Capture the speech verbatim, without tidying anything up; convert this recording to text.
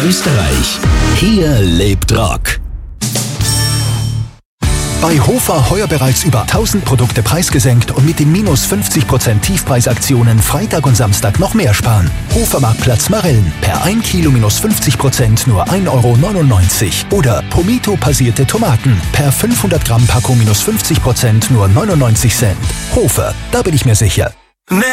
Österreich. Hier lebt Rock. Bei Hofer heuer bereits über tausend Produkte preisgesenkt und mit den minus fünfzig Prozent Tiefpreisaktionen Freitag und Samstag noch mehr sparen. Hofermarktplatz Marillen. Per ein Kilo minus fünfzig Prozent nur ein Euro neunundneunzig. Oder Pomito passierte Tomaten. Per fünfhundert Gramm Packung minus fünfzig Prozent nur neunundneunzig Cent. Hofer, da bin ich mir sicher.